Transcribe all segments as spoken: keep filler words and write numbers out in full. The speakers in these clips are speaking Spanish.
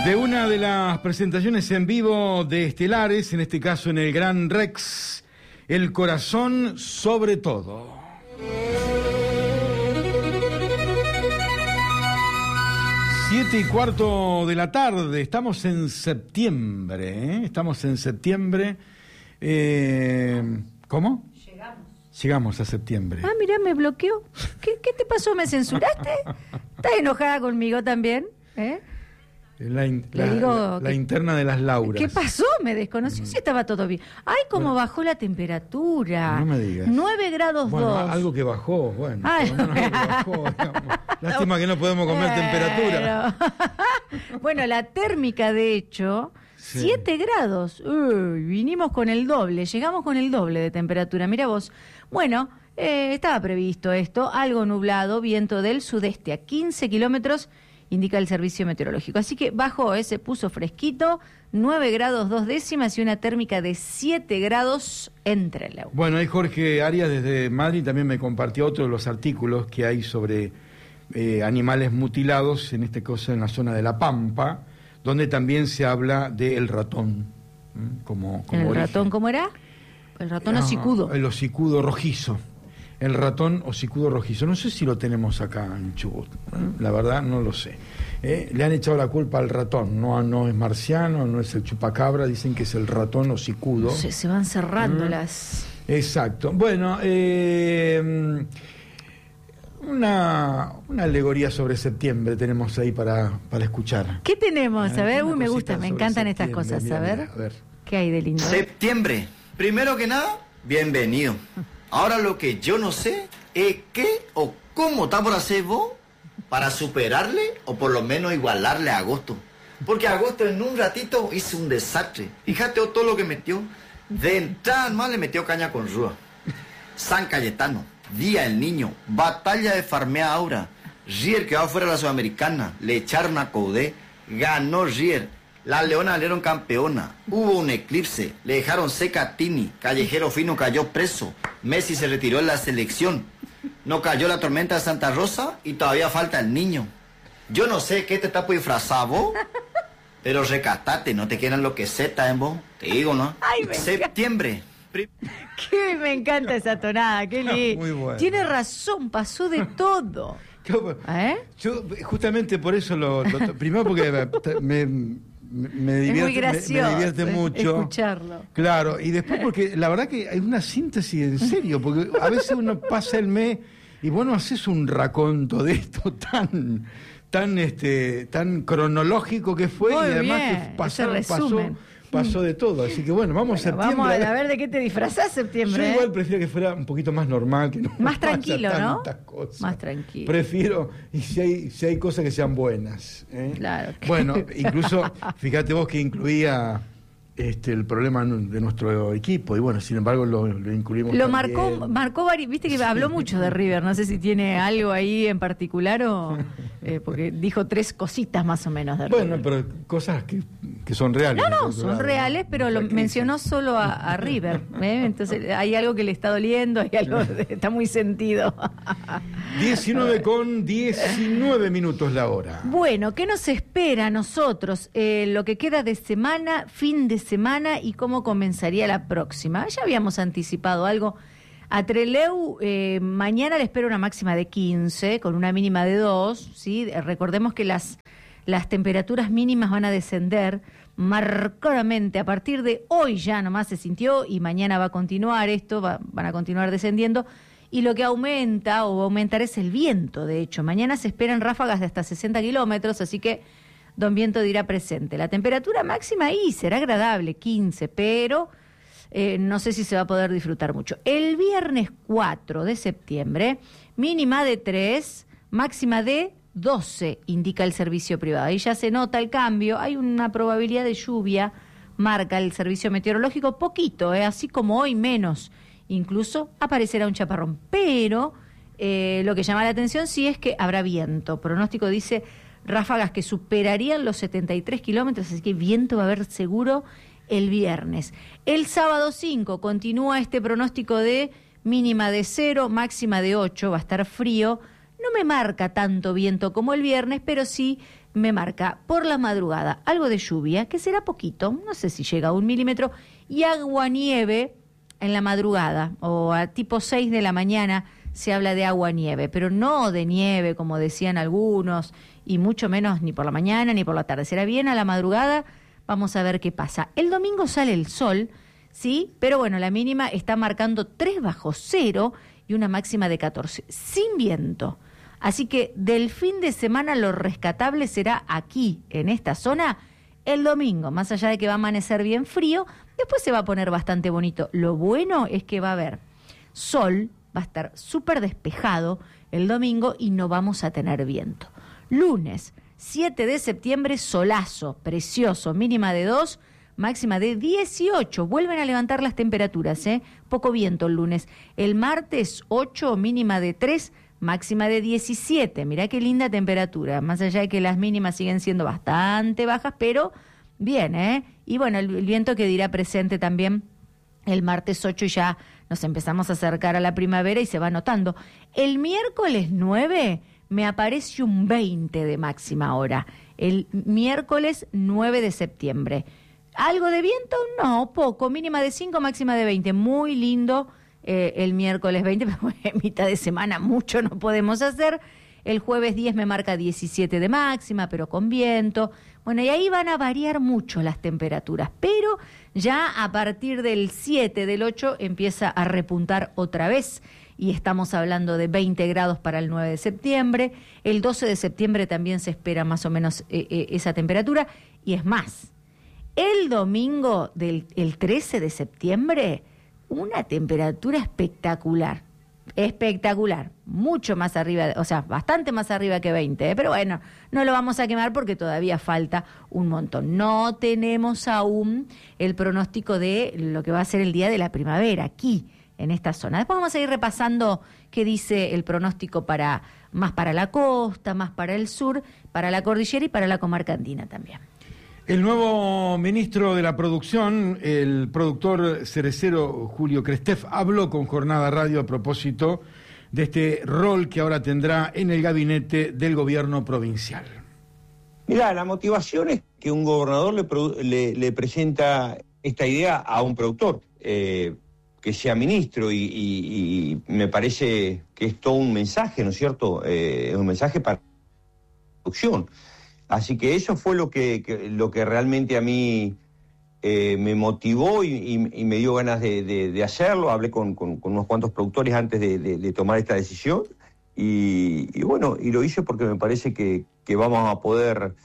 De una de las presentaciones en vivo de Estelares, en este caso en el Gran Rex, El Corazón sobre todo. Siete y cuarto de la tarde, estamos en septiembre, ¿eh? Estamos en septiembre. Eh, ¿Cómo? Llegamos. Llegamos a septiembre. Ah, mirá, me bloqueó. ¿Qué, qué te pasó? ¿Me censuraste? ¿Estás enojada conmigo también? ¿Eh? La, in, Le la, digo la, la que, interna de las Lauras. ¿Qué pasó? Me desconoció si estaba todo bien. Ay, cómo bueno, bajó la temperatura. No me digas. nueve grados bueno, dos. Algo que bajó, bueno. Ay, algo que bajó, lástima que no podemos comer bueno. temperatura. Bueno, la térmica, de hecho, sí. siete grados. Uy, vinimos con el doble, llegamos con el doble de temperatura. Mira vos. Bueno, eh, estaba previsto esto, algo nublado, viento del sudeste a quince kilómetros, indica el servicio meteorológico. Así que bajó, eh, se puso fresquito, nueve grados dos décimas y una térmica de siete grados en Trelew. Bueno, ahí Jorge Arias desde Madrid también me compartió otro de los artículos que hay sobre eh, animales mutilados, en este caso en la zona de La Pampa, donde también se habla del ratón. ¿Mm? Como, como ¿El origen. ratón cómo era? El ratón ah, hocicudo. El hocicudo rojizo. El ratón hocicudo rojizo. No sé si lo tenemos acá en Chubut. ¿eh? La verdad no lo sé. ¿Eh? Le han echado la culpa al ratón. No, no es marciano, no es el chupacabra. Dicen que es el ratón hocicudo. No sé, se van cerrando ¿Mm? las... Exacto. Bueno, eh, una, una alegoría sobre septiembre tenemos ahí para, para escuchar. ¿Qué tenemos? A ver, una uy, me gusta, me encantan estas cosas. Mira, a, ver. Mira, a ver. ¿Qué hay de lindo? Septiembre. Primero que nada, bienvenido. Ahora lo que yo no sé es qué o cómo está por hacer vos para superarle o por lo menos igualarle a agosto. Porque agosto en un ratito hizo un desastre. Fíjate todo lo que metió. De entrada más le metió caña con rúa. San Cayetano, Día del Niño, batalla de Farmea Aura. Rier quedó fuera de la Sudamericana, le echaron a Coudé, ganó Rier. Las Leonas salieron campeona, hubo un eclipse, le dejaron seca a Tini, Callejero Fino cayó preso, Messi se retiró en la selección, no cayó la tormenta de Santa Rosa y todavía falta el niño. Yo no sé qué te está por disfrazar vos, pero recatate, no te quieran enloquecer, en vos, te digo, ¿no? Ay, Septiembre. Qué me encanta esa tonada, qué lindo. Muy bueno. Tiene razón, pasó de todo. ¿Eh? Yo justamente por eso lo, lo primero porque me, me, me, divierte, es muy gracioso, me, me divierte mucho escucharlo. Claro, y después porque la verdad que hay una síntesis en serio, porque a veces uno pasa el mes y bueno, haces un raconto de esto tan tan este tan cronológico que fue muy y además bien, que pasó, ese pasó pasó de todo, así que bueno, vamos bueno, a septiembre. Vamos a ver de qué te disfrazás septiembre. Yo ¿eh? igual prefiero que fuera un poquito más normal, que no más tranquilo, ¿no? Cosas. Más tranquilo. Prefiero, y si hay, si hay cosas que sean buenas. ¿eh? Claro. Bueno, incluso, fíjate vos que incluía este el problema de nuestro equipo, y bueno, sin embargo lo, lo incluimos. Lo también. marcó, marcó varios, viste que sí. Habló mucho de River, no sé si tiene algo ahí en particular o eh, porque dijo tres cositas más o menos de Bueno, River. pero cosas que, que son reales. No, no, son reales, pero lo mencionó solo a, a River. ¿eh? Entonces hay algo que le está doliendo, hay algo que está muy sentido. diecinueve con diecinueve minutos la hora. Bueno, ¿qué nos espera a nosotros? Eh, lo que queda de semana, fin de semana y cómo comenzaría la próxima. Ya habíamos anticipado algo. A Trelew, eh, mañana le espero una máxima de quince, con una mínima de dos, ¿sí? Recordemos que las, las temperaturas mínimas van a descender marcadamente. A partir de hoy ya nomás se sintió y mañana va a continuar esto, va, van a continuar descendiendo. Y lo que aumenta o va a aumentar es el viento, de hecho. Mañana se esperan ráfagas de hasta sesenta kilómetros, así que don Viento dirá presente. La temperatura máxima ahí será agradable, quince, pero eh, no sé si se va a poder disfrutar mucho. El viernes cuatro de septiembre, mínima de tres, máxima de doce, indica el servicio privado. Ahí ya se nota el cambio, hay una probabilidad de lluvia, marca el servicio meteorológico, poquito, eh, así como hoy menos. Incluso aparecerá un chaparrón, pero eh, lo que llama la atención sí es que habrá viento. Pronóstico dice ráfagas que superarían los setenta y tres kilómetros, así que viento va a haber seguro el viernes. El sábado cinco continúa este pronóstico de mínima de cero, máxima de ocho, va a estar frío. No me marca tanto viento como el viernes, pero sí me marca por la madrugada algo de lluvia, que será poquito, no sé si llega a un milímetro, y agua-nieve en la madrugada, o a tipo seis de la mañana se habla de agua-nieve, pero no de nieve, como decían algunos, y mucho menos ni por la mañana ni por la tarde. Será bien a la madrugada, vamos a ver qué pasa. El domingo sale el sol, ¿sí? Pero bueno, la mínima está marcando tres bajo cero y una máxima de catorce, sin viento. Así que del fin de semana lo rescatable será aquí, en esta zona, el domingo. Más allá de que va a amanecer bien frío, después se va a poner bastante bonito. Lo bueno es que va a haber sol, va a estar súper despejado el domingo y no vamos a tener viento. Lunes, siete de septiembre, solazo, precioso, mínima de dos, máxima de dieciocho. Vuelven a levantar las temperaturas, ¿eh? Poco viento el lunes. El martes, ocho, mínima de tres, máxima de diecisiete. Mirá qué linda temperatura, más allá de que las mínimas siguen siendo bastante bajas, pero bien, ¿eh? Y bueno, el, el viento que dirá presente también el martes ocho, y ya nos empezamos a acercar a la primavera y se va notando. El miércoles nueve me aparece un veinte de máxima hora. El miércoles nueve de septiembre. ¿Algo de viento? No, poco. Mínima de cinco, máxima de veinte. Muy lindo eh, el miércoles veinte, pero en mitad de semana mucho no podemos hacer. El jueves diez me marca diecisiete de máxima, pero con viento. Bueno, y ahí van a variar mucho las temperaturas, pero ya a partir del siete, del ocho, empieza a repuntar otra vez. Y estamos hablando de veinte grados para el nueve de septiembre. El doce de septiembre también se espera más o menos eh, eh, esa temperatura. Y es más, el domingo del el trece de septiembre, una temperatura espectacular. Espectacular, mucho más arriba, o sea, bastante más arriba que veinte, ¿eh? Pero bueno, no lo vamos a quemar porque todavía falta un montón. No tenemos aún el pronóstico de lo que va a ser el día de la primavera aquí, en esta zona. Después vamos a ir repasando qué dice el pronóstico para más para la costa, más para el sur, para la cordillera y para la comarca andina también. El nuevo ministro de la producción, el productor cerecero Julio Krestev, habló con Jornada Radio a propósito de este rol que ahora tendrá en el gabinete del gobierno provincial. Mirá, la motivación es que un gobernador le, le, le presenta esta idea a un productor, eh, que sea ministro, y, y, y me parece que es todo un mensaje, ¿no es cierto? Eh, es un mensaje para la producción. Así que eso fue lo que, que lo que realmente a mí eh, me motivó y, y, y me dio ganas de, de, de hacerlo. Hablé con, con, con unos cuantos productores antes de, de, de tomar esta decisión y, y bueno, y lo hice porque me parece que, que vamos a poder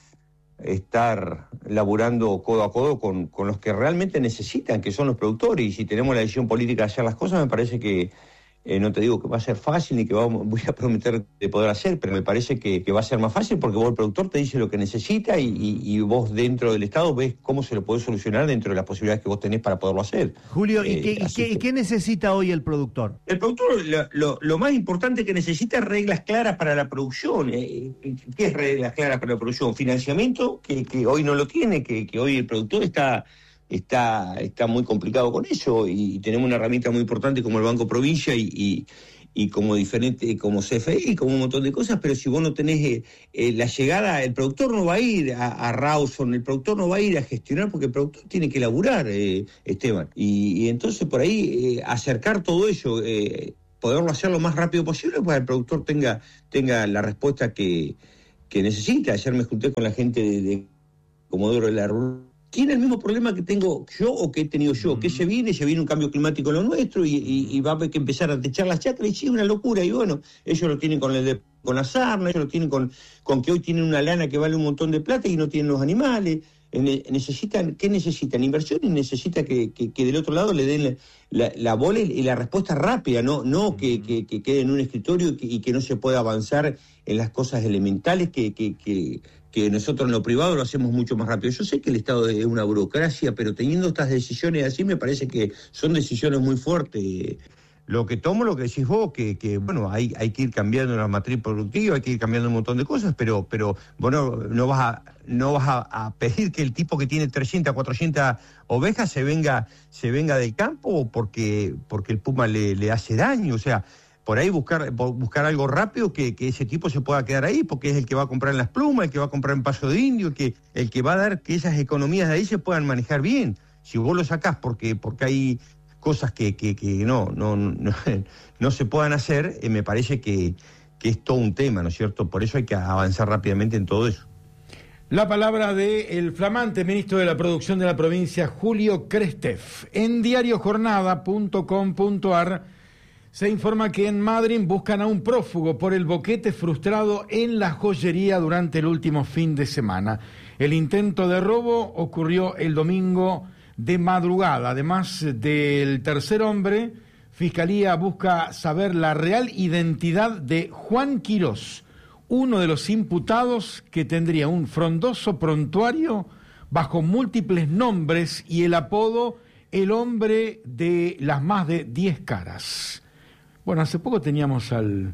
estar laburando codo a codo con, con los que realmente necesitan, que son los productores, y si tenemos la decisión política de hacer las cosas, me parece que Eh, no te digo que va a ser fácil ni que vamos, voy a prometer de poder hacer, pero me parece que, que va a ser más fácil porque vos, el productor, te dice lo que necesita y, y, y vos dentro del Estado ves cómo se lo podés solucionar dentro de las posibilidades que vos tenés para poderlo hacer. Julio, ¿y, eh, qué, y, qué, que... ¿y qué necesita hoy el productor? El productor, lo, lo, lo más importante que necesita es reglas claras para la producción. Eh, ¿Qué es reglas claras para la producción? Financiamiento, que, que hoy no lo tiene, que, que hoy el productor está... Está, está muy complicado con eso, y tenemos una herramienta muy importante como el Banco Provincia y, y, y como diferente, como C F I, como un montón de cosas, pero si vos no tenés eh, eh, la llegada, el productor no va a ir a, a Rawson, el productor no va a ir a gestionar, porque el productor tiene que laburar, eh, Esteban. Y, y entonces por ahí eh, acercar todo eso, eh, poderlo hacer lo más rápido posible para que el productor tenga, tenga la respuesta que, que necesita. Ayer me junté con la gente de, de Comodoro de la Rúa. Tiene el mismo problema que tengo yo o que he tenido yo, que se viene, se viene un cambio climático en lo nuestro y, y, y va a haber que empezar a techar las chacras, y sí, es una locura. Y bueno, ellos lo tienen con el de, con la sarna, ellos lo tienen con, con que hoy tienen una lana que vale un montón de plata y no tienen los animales. Necesitan, ¿qué necesitan? Inversión, y necesita que, que, que del otro lado le den la, la, la bola y la respuesta rápida, no, no que, que, que quede en un escritorio y que, y que no se pueda avanzar en las cosas elementales que, que, que, que nosotros en lo privado lo hacemos mucho más rápido. Yo sé que el Estado es una burocracia, pero teniendo estas decisiones así me parece que son decisiones muy fuertes. Lo que tomo, lo que decís vos, que, que bueno, hay, hay que ir cambiando la matriz productiva, hay que ir cambiando un montón de cosas, pero, pero bueno, no vas a, no vas a, a pedir que el tipo que tiene trescientas, cuatrocientas ovejas se venga, se venga del campo porque, porque el puma le, le hace daño. O sea, por ahí buscar buscar algo rápido que, que ese tipo se pueda quedar ahí, porque es el que va a comprar en Las Plumas, el que va a comprar en Paso de Indio, el que, el que va a dar que esas economías de ahí se puedan manejar bien. Si vos lo sacás porque, porque hay cosas que, que, que no, no, no, no se puedan hacer, eh, me parece que, que es todo un tema, ¿no es cierto? Por eso hay que avanzar rápidamente en todo eso. La palabra del flamante ministro de la Producción de la provincia, Julio Krestev. En diario jornada punto com punto ar se informa que en Madrid buscan a un prófugo por el boquete frustrado en la joyería durante el último fin de semana. El intento de robo ocurrió el domingo de madrugada. Además del tercer hombre, Fiscalía busca saber la real identidad de Juan Quirós, uno de los imputados que tendría un frondoso prontuario bajo múltiples nombres y el apodo el hombre de las más de diez caras. Bueno, hace poco teníamos al,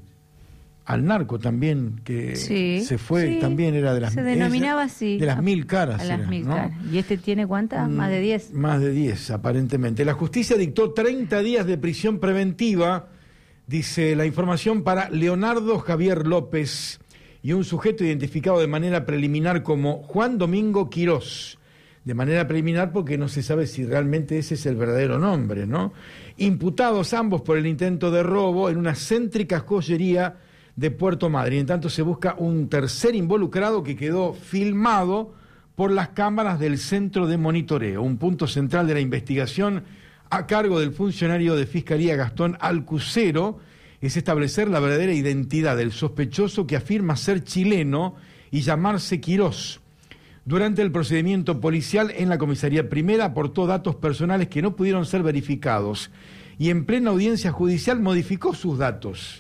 al narco también, que sí, se fue, sí, también era de las, se denominaba así, de las a, mil caras. A las era, mil ¿no? caras. ¿Y este tiene cuántas? Más de diez. Más de diez, aparentemente. La justicia dictó treinta días de prisión preventiva, dice la información, para Leonardo Javier López y un sujeto identificado de manera preliminar como Juan Domingo Quirós. De manera preliminar porque no se sabe si realmente ese es el verdadero nombre, ¿no? Imputados ambos por el intento de robo en una céntrica joyería de Puerto Madryn. En tanto se busca un tercer involucrado que quedó filmado por las cámaras del centro de monitoreo, un punto central de la investigación a cargo del funcionario de Fiscalía Gastón Alcucero, es establecer la verdadera identidad del sospechoso que afirma ser chileno y llamarse Quirós. Durante el procedimiento policial en la comisaría primera aportó datos personales que no pudieron ser verificados y en plena audiencia judicial modificó sus datos.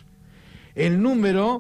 El número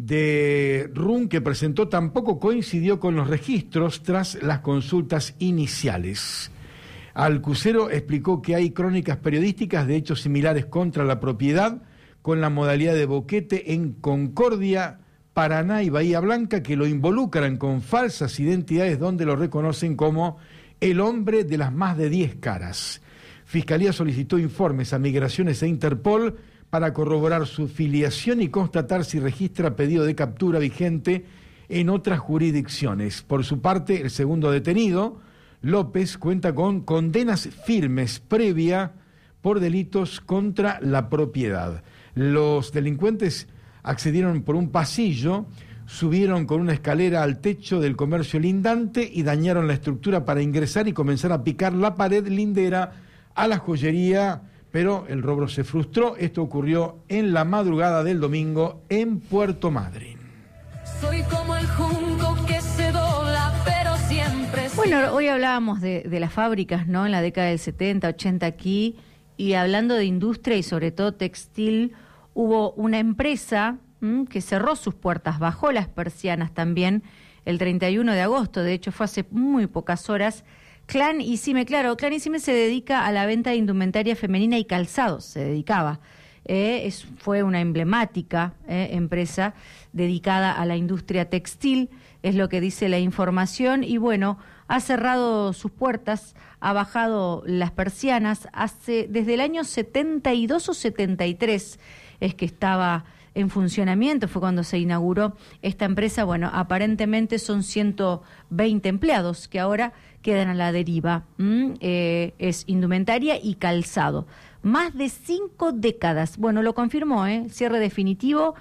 de R U N que presentó tampoco coincidió con los registros tras las consultas iniciales. Alcucero explicó que hay crónicas periodísticas de hechos similares contra la propiedad con la modalidad de boquete en Concordia, Paraná y Bahía Blanca, que lo involucran con falsas identidades donde lo reconocen como el hombre de las más de diez caras. Fiscalía solicitó informes a Migraciones e Interpol para corroborar su filiación y constatar si registra pedido de captura vigente en otras jurisdicciones. Por su parte, el segundo detenido, López, cuenta con condenas firmes previa por delitos contra la propiedad. Los delincuentes accedieron por un pasillo, subieron con una escalera al techo del comercio lindante y dañaron la estructura para ingresar y comenzar a picar la pared lindera a la joyería, pero el robo se frustró. Esto ocurrió en la madrugada del domingo en Puerto Madryn. Soy como el junco que se dobla, pero siempre... Bueno, hoy hablábamos de, de las fábricas, ¿no? En la década del setenta, ochenta aquí, y hablando de industria y sobre todo textil, hubo una empresa ¿m? que cerró sus puertas, bajó las persianas también el treinta y uno de agosto, de hecho fue hace muy pocas horas. Clan Isime, claro, Clan Isime se dedica a la venta de indumentaria femenina y calzados, se dedicaba. Eh, es, fue una emblemática eh, empresa dedicada a la industria textil, es lo que dice la información, y bueno, ha cerrado sus puertas, ha bajado las persianas, hace desde el año setenta y dos o setenta y tres es que estaba en funcionamiento, fue cuando se inauguró esta empresa. Bueno, aparentemente son ciento veinte empleados que ahora quedan a la deriva. ¿Mm? Eh, es indumentaria y calzado. Más de cinco décadas. Bueno, lo confirmó, ¿eh? El cierre definitivo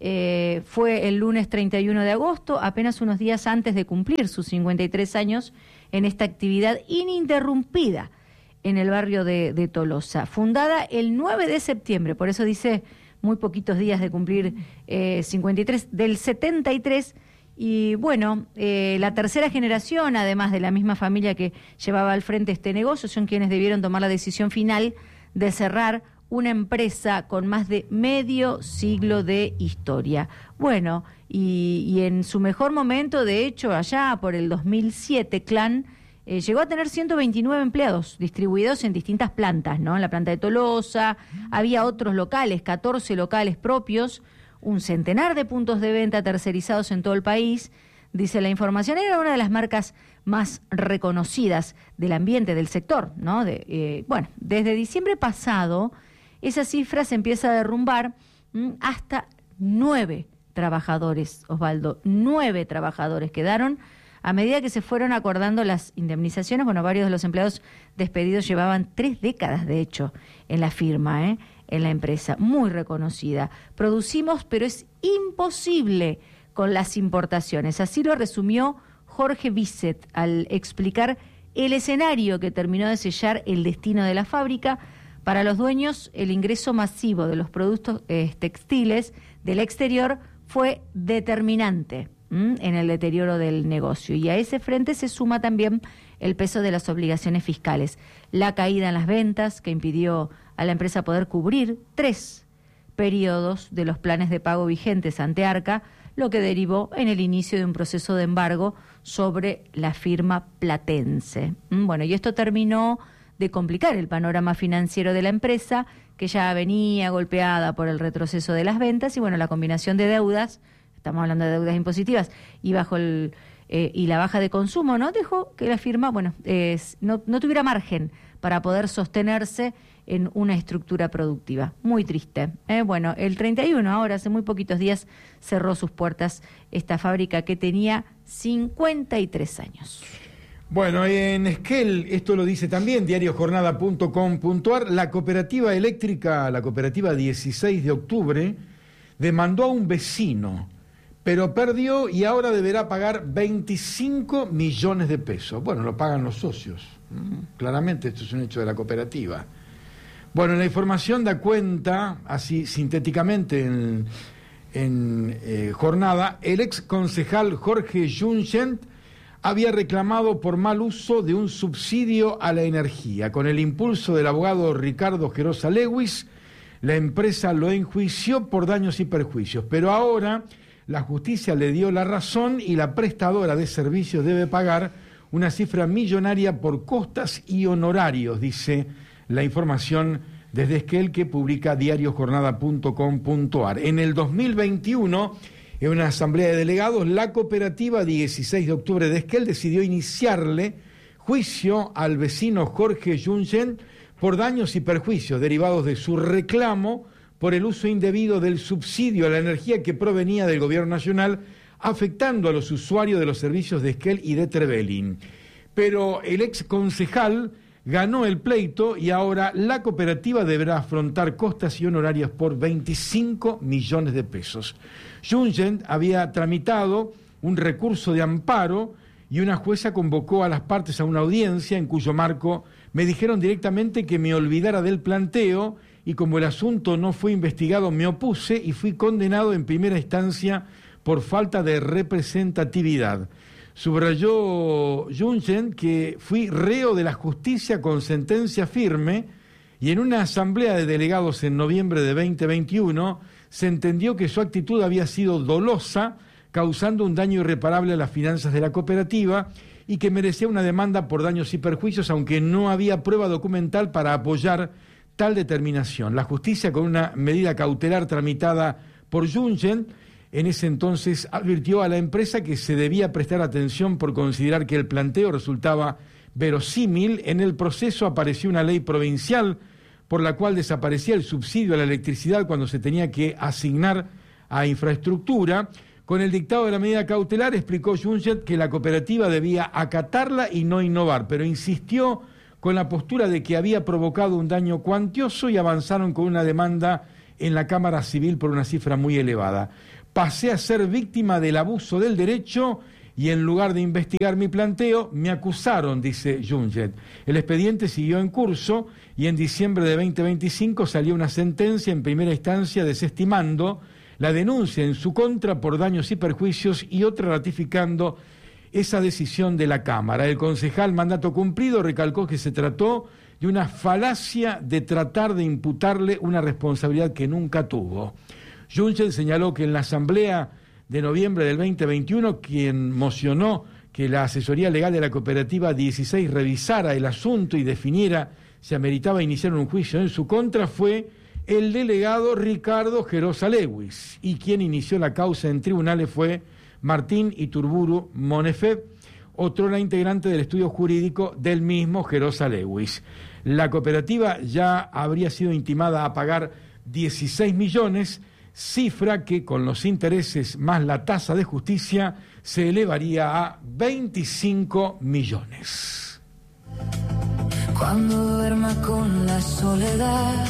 eh, fue el lunes treinta y uno de agosto, apenas unos días antes de cumplir sus cincuenta y tres años en esta actividad ininterrumpida en el barrio de, de Tolosa. Fundada el nueve de septiembre, por eso dice muy poquitos días de cumplir eh, cincuenta y tres, del setenta y tres, y bueno, eh, la tercera generación, además de la misma familia que llevaba al frente este negocio, son quienes debieron tomar la decisión final de cerrar una empresa con más de medio siglo de historia. Bueno, y, y en su mejor momento, de hecho, allá por el dos mil siete, Clan eh, llegó a tener ciento veintinueve empleados distribuidos en distintas plantas, ¿no? En la planta de Tolosa, había otros locales, catorce locales propios, un centenar de puntos de venta tercerizados en todo el país. Dice la información, era una de las marcas más reconocidas del ambiente, del sector, ¿no? De, eh, bueno, desde diciembre pasado, esa cifra se empieza a derrumbar ¿Mm? Hasta nueve trabajadores, Osvaldo, nueve trabajadores quedaron. A medida que se fueron acordando las indemnizaciones, bueno, varios de los empleados despedidos llevaban tres décadas, de hecho, en la firma, ¿eh? en la empresa, muy reconocida. Producimos, pero es imposible con las importaciones. Así lo resumió Jorge Bisset al explicar el escenario que terminó de sellar el destino de la fábrica. Para los dueños, el ingreso masivo de los productos eh, textiles del exterior fue determinante en el deterioro del negocio. Y a ese frente se suma también el peso de las obligaciones fiscales. La caída en las ventas, que impidió a la empresa poder cubrir tres periodos de los planes de pago vigentes ante Arca, lo que derivó en el inicio de un proceso de embargo sobre la firma platense. Bueno, y esto terminó de complicar el panorama financiero de la empresa, que ya venía golpeada por el retroceso de las ventas, y bueno, la combinación de deudas, estamos hablando de deudas impositivas, y bajo el eh, y la baja de consumo, ¿no? Dejó que la firma, bueno, eh, no, no tuviera margen para poder sostenerse en una estructura productiva. Muy triste. ¿eh? Bueno, el treinta y uno, ahora hace muy poquitos días, cerró sus puertas esta fábrica que tenía cincuenta y tres años. Bueno, en Esquel, esto lo dice también diario jornada punto com punto a r, la cooperativa eléctrica, la cooperativa dieciséis de octubre, demandó a un vecino, pero perdió y ahora deberá pagar veinticinco millones de pesos. Bueno, lo pagan los socios. Claramente esto es un hecho de la cooperativa. Bueno, la información da cuenta, así sintéticamente en, en eh, jornada, el ex concejal Jorge Junchen había reclamado por mal uso de un subsidio a la energía. Con el impulso del abogado Ricardo Gerosa Lewis, la empresa lo enjuició por daños y perjuicios, pero ahora la justicia le dio la razón y la prestadora de servicios debe pagar una cifra millonaria por costas y honorarios, dice la información desde Esquel que publica diario jornada punto com punto a r. En el dos mil veintiuno, en una asamblea de delegados, la cooperativa dieciséis de octubre de Esquel decidió iniciarle juicio al vecino Jorge Junchen por daños y perjuicios derivados de su reclamo por el uso indebido del subsidio a la energía que provenía del gobierno nacional, afectando a los usuarios de los servicios de Esquel y de Trevelin. Pero el ex concejal ganó el pleito y ahora la cooperativa deberá afrontar costas y honorarios por veinticinco millones de pesos. Junchen había tramitado un recurso de amparo y una jueza convocó a las partes a una audiencia en cuyo marco me dijeron directamente que me olvidara del planteo y como el asunto no fue investigado me opuse y fui condenado en primera instancia por falta de representatividad. Subrayó Junchen que fui reo de la justicia con sentencia firme y en una asamblea de delegados en noviembre de veinte veintiuno se entendió que su actitud había sido dolosa, causando un daño irreparable a las finanzas de la cooperativa y que merecía una demanda por daños y perjuicios, aunque no había prueba documental para apoyar tal determinación. La justicia, con una medida cautelar tramitada por Junchen, en ese entonces advirtió a la empresa que se debía prestar atención por considerar que el planteo resultaba verosímil. En el proceso apareció una ley provincial por la cual desaparecía el subsidio a la electricidad cuando se tenía que asignar a infraestructura. Con el dictado de la medida cautelar explicó Junchen que la cooperativa debía acatarla y no innovar, pero insistió con la postura de que había provocado un daño cuantioso y avanzaron con una demanda en la Cámara Civil por una cifra muy elevada. Pasé a ser víctima del abuso del derecho y en lugar de investigar mi planteo, me acusaron, dice Junchen. El expediente siguió en curso y en diciembre de veinte veinticinco salió una sentencia en primera instancia desestimando la denuncia en su contra por daños y perjuicios y otra ratificando esa decisión de la Cámara. El concejal mandato cumplido recalcó que se trató de una falacia de tratar de imputarle una responsabilidad que nunca tuvo. Junchen señaló que en la asamblea de noviembre del veinte veintiuno, quien mocionó que la asesoría legal de la cooperativa dieciséis revisara el asunto y definiera si ameritaba iniciar un juicio en su contra, fue el delegado Ricardo Gerosa Lewis, y quien inició la causa en tribunales fue Martín Iturburu Monefeb, otrora integrante del estudio jurídico del mismo Gerosa Lewis. La cooperativa ya habría sido intimada a pagar dieciséis millones cifra que con los intereses más la tasa de justicia se elevaría a veinticinco millones. Cuando duerma con la soledad,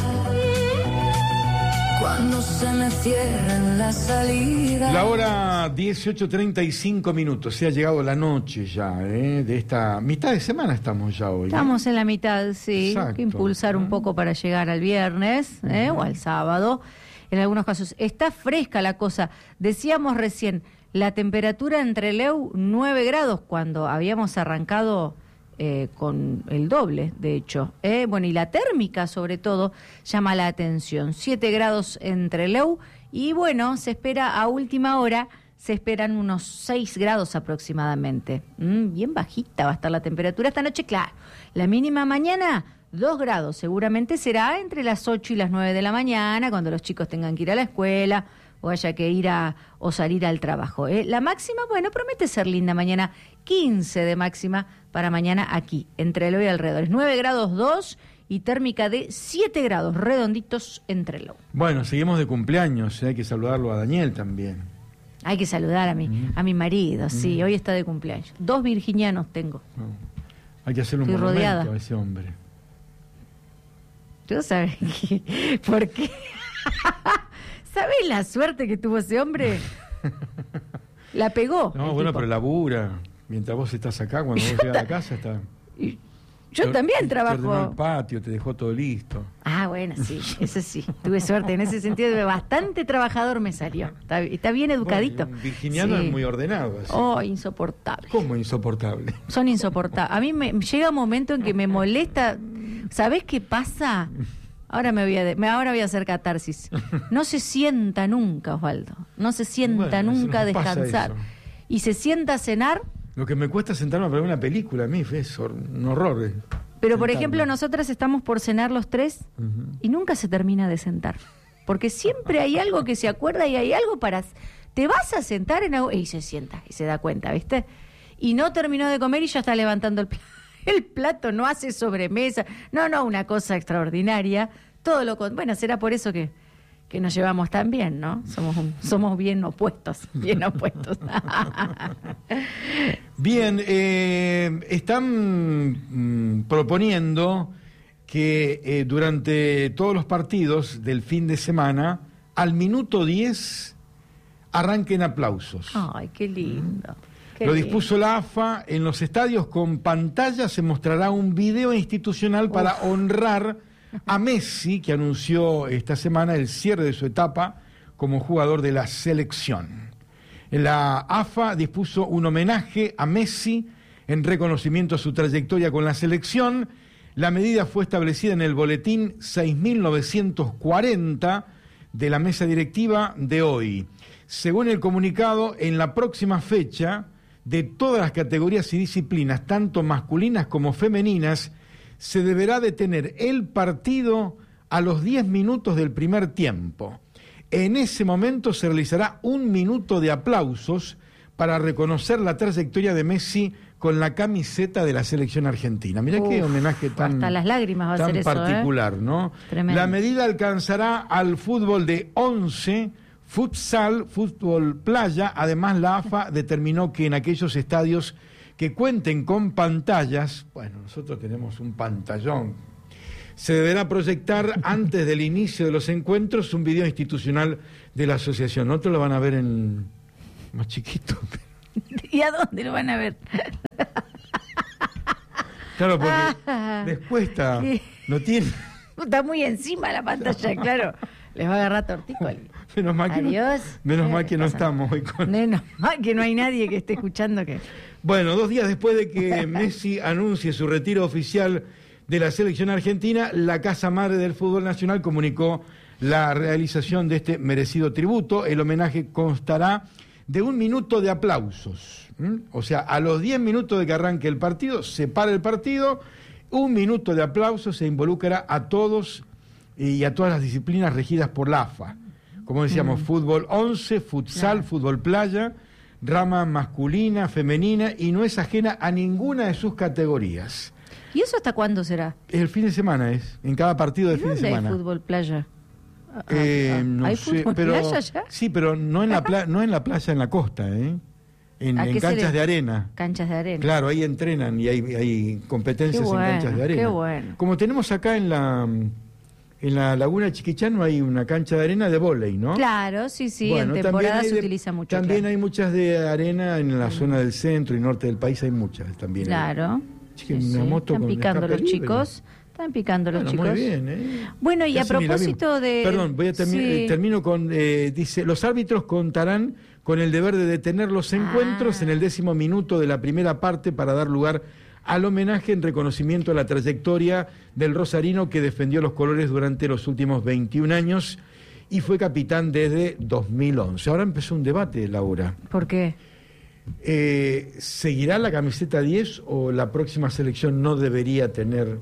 cuando se me cierren las salidas. La hora dieciocho treinta y cinco minutos, se ha llegado la noche ya, ¿eh? De esta mitad de semana estamos ya hoy. Estamos ¿eh? en la mitad, sí, Exacto. que impulsar un poco para llegar al viernes ¿eh? uh-huh. o al sábado. En algunos casos está fresca la cosa. Decíamos recién, la temperatura en Trelew nueve grados cuando habíamos arrancado eh, con el doble, de hecho. ¿eh? Bueno, y la térmica sobre todo llama la atención. siete grados en Trelew y bueno, se espera a última hora, se esperan unos seis grados aproximadamente. Mm, bien bajita va a estar la temperatura esta noche, claro. La mínima mañana, dos grados, seguramente será entre las ocho y las nueve de la mañana, cuando los chicos tengan que ir a la escuela o haya que ir a o salir al trabajo. ¿eh? La máxima, bueno, promete ser linda mañana, quince de máxima para mañana aquí, entre Trelew y alrededores. nueve grados dos y térmica de siete grados redonditos en Trelew. Bueno, seguimos de cumpleaños, ¿eh? Hay que saludarlo a Daniel también. Hay que saludar a mi, Mm. a mi marido, sí, Mm. hoy está de cumpleaños. Dos virginianos tengo. No. Hay que hacerle un Estoy monumento rodeada. a ese hombre. ¿Tú sabes qué? ¿Por qué? ¿Sabes la suerte que tuvo ese hombre? La pegó. No, el bueno, tipo. pero labura. Mientras vos estás acá, cuando vos llegas a la casa, está... Y yo Te- también te ordenó trabajo. el patio, te dejó todo listo. Ah, bueno, sí, eso sí. Tuve suerte en ese sentido. Bastante trabajador me salió. Está, está bien educadito. Bueno, un virginiano Sí. es muy ordenado. Así. Oh, insoportable. ¿Cómo insoportable? Son insoportables. A mí me llega un momento en que me molesta. ¿Sabés qué pasa? Ahora me voy a, de- me, ahora voy a hacer catarsis. No se sienta nunca, Osvaldo. No se sienta Bueno, eso nunca a nos pasa descansar. eso. Y se sienta a cenar. Lo que me cuesta sentarme a ver una película a mí es hor- un horror. eh. Pero, por Sentarme. ejemplo, nosotras estamos por cenar los tres Ujú. y nunca se termina de sentar. Porque siempre hay algo que se acuerda y hay algo para... Te vas a sentar en algo... Y se sienta y se da cuenta, ¿viste? Y no terminó de comer y ya está levantando el plato. El plato no hace sobremesa. No, no, una cosa extraordinaria. Todo lo con... Bueno, será por eso que, que nos llevamos tan bien, ¿no? Somos, un- somos bien opuestos, bien opuestos. Bien, eh, están mm, proponiendo que eh, durante todos los partidos del fin de semana, al minuto diez, arranquen aplausos. Ay, qué lindo. Qué Lo lindo. dispuso la A F A. En los estadios con pantalla se mostrará un video institucional para honrar a Messi, que anunció esta semana el cierre de su etapa como jugador de la selección. La A F A dispuso un homenaje a Messi en reconocimiento a su trayectoria con la selección. La medida fue establecida en el boletín seis mil novecientos cuarenta de la mesa directiva de hoy. Según el comunicado, en la próxima fecha, de todas las categorías y disciplinas, tanto masculinas como femeninas, se deberá detener el partido a los diez minutos del primer tiempo. En ese momento se realizará un minuto de aplausos para reconocer la trayectoria de Messi con la camiseta de la selección argentina. Mirá Uf, qué homenaje tan, hasta las lágrimas va a tan ser eso, ¿eh? particular, ¿no? Tremendo. La medida alcanzará al fútbol de once, futsal, fútbol playa. Además, la A F A determinó que en aquellos estadios que cuenten con pantallas, bueno, nosotros tenemos un pantallón, se deberá proyectar antes del inicio de los encuentros un video institucional de la asociación. Otros lo van a ver en más chiquito. ¿Y a dónde lo van a ver? Claro, porque Ah, les cuesta, sí. no tiene. Está muy encima la pantalla, claro. Les va a agarrar tortícolis. Menos mal que no, Adiós. menos Eh, mal que no pasa nada. estamos hoy con... Menos mal que no hay nadie que esté escuchando que... Bueno, dos días después de que Messi anuncie su retiro oficial de la selección argentina, la Casa Madre del Fútbol Nacional comunicó la realización de este merecido tributo. El homenaje constará de un minuto de aplausos. ¿m? O sea, a los diez minutos de que arranque el partido, se para el partido, un minuto de aplausos, se involucra a todos y a todas las disciplinas regidas por la A F A. Como decíamos, Mm. fútbol once, futsal, Claro. fútbol playa, rama masculina, femenina, y no es ajena a ninguna de sus categorías. ¿Y eso hasta cuándo será? El fin de semana es, en cada partido ¿Y del fin de dónde hay semana. fútbol playa? Eh, ah, no ¿hay sé, fútbol pero playa ya? sí, pero no en la pla- no en la playa, en la costa, ¿eh? En, ¿A en qué se canchas le- de arena. Canchas de arena. Claro, ahí entrenan y hay, hay competencias Qué bueno, en canchas de arena. qué bueno. Como tenemos acá en la en la Laguna Chiquichano hay una cancha de arena de vóley, ¿no? Claro, sí, sí, Bueno, en también temporada hay se de- utiliza mucho. También claro. hay muchas de arena en la zona del centro y norte del país, hay muchas también. Claro. Sí, que Sí, una sí. moto Están con picando escape los libre. chicos. Están picando los Bueno, chicos. muy bien, ¿eh? Bueno, y a Casi ni la propósito vimos. de... Perdón, voy a termi- Sí. eh, termino con... eh, dice, los árbitros contarán con el deber de detener los encuentros Ah. en el décimo minuto de la primera parte para dar lugar al homenaje en reconocimiento a la trayectoria del rosarino que defendió los colores durante los últimos veintiún años y fue capitán desde dos mil once. Ahora empezó un debate, Laura. ¿Por qué? Eh, ¿Seguirá la camiseta diez o la próxima selección no debería tener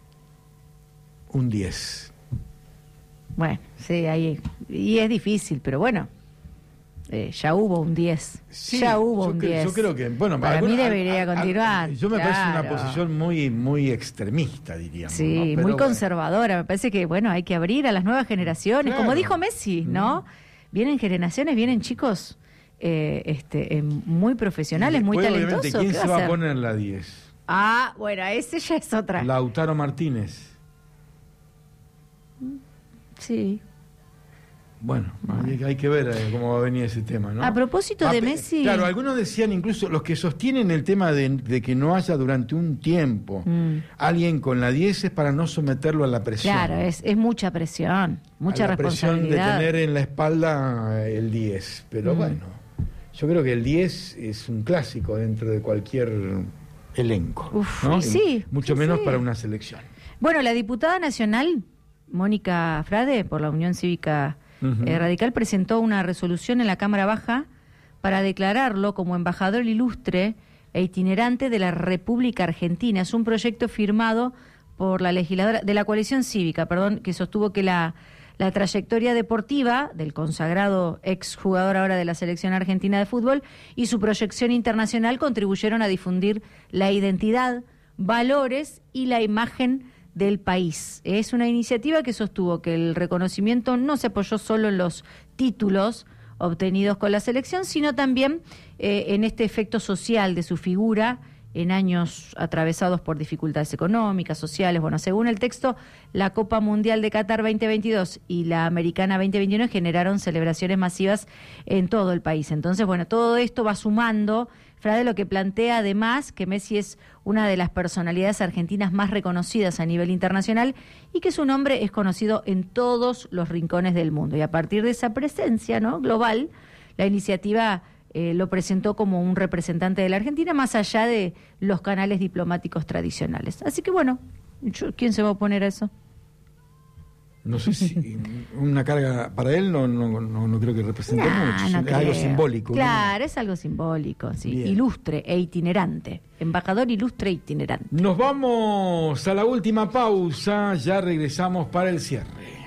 un diez? Bueno, sí, ahí... Y es difícil, pero bueno. eh, ya hubo un diez. Sí, ya hubo yo un cre- diez. Yo creo que, bueno, para alguna- mí debería al- al- continuar. Yo me parece una claro. posición muy, muy extremista, diríamos. Sí, ¿no? Pero muy bueno. conservadora. Me parece que, bueno, hay que abrir a las nuevas generaciones. Claro. Como dijo Messi, ¿no? Vienen generaciones, vienen chicos eh, este, eh, muy profesionales, muy Después, talentosos. obviamente, ¿quién ¿Qué se va va a a hacer? poner la diez? Ah, bueno, ese ya es otra. Lautaro Martínez. Sí. Bueno, hay, hay que ver eh, cómo va a venir ese tema, ¿no? A propósito Va de pe- Messi... Claro, algunos decían, incluso los que sostienen el tema de, de que no haya durante un tiempo Mm. alguien con la diez es para no someterlo a la presión. Claro, es, es mucha presión, mucha a la presión de responsabilidad. tener en la espalda eh, el diez. Pero Mm. bueno, yo creo que el diez es un clásico dentro de cualquier elenco. Uf, ¿no? y sí, mucho sí, menos sí. para una selección. Bueno, la diputada nacional, Mónica Frade, por la Unión Cívica Ujú. eh, Radical, presentó una resolución en la Cámara Baja para declararlo como embajador ilustre e itinerante de la República Argentina. Es un proyecto firmado por la legisladora de la coalición cívica, perdón, que sostuvo que la, la trayectoria deportiva del consagrado exjugador ahora de la selección argentina de fútbol y su proyección internacional contribuyeron a difundir la identidad, valores y la imagen del país. Es una iniciativa que sostuvo que el reconocimiento no se apoyó solo en los títulos obtenidos con la selección, sino también eh, en este efecto social de su figura en años atravesados por dificultades económicas, sociales. Bueno, según el texto, la Copa Mundial de Qatar veinte veintidós y la Americana veinte veintiuno generaron celebraciones masivas en todo el país. Entonces, bueno, todo esto va sumando. Frade lo que plantea además que Messi es una de las personalidades argentinas más reconocidas a nivel internacional y que su nombre es conocido en todos los rincones del mundo. Y a partir de esa presencia, ¿no?, global, la iniciativa eh, lo presentó como un representante de la Argentina más allá de los canales diplomáticos tradicionales. Así que bueno, yo- ¿quién se va a oponer a eso? No sé si una carga para él no, no, no, no creo que represente Nah, mucho. no es algo creo. simbólico. ¿no? Claro, es algo simbólico, sí. Bien. Ilustre e itinerante. Embajador ilustre e itinerante. Nos vamos a la última pausa, ya regresamos para el cierre.